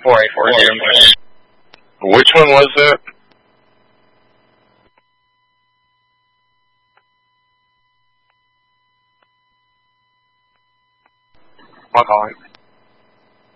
4840. Which one was that? I'll call it.